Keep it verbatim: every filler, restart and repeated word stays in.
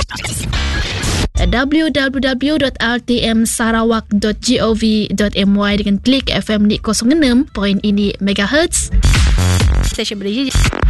w w w dot r t m sarawak dot gov dot my dengan klik F M di kosong enam titik ini megahertz. Stesen berjaya.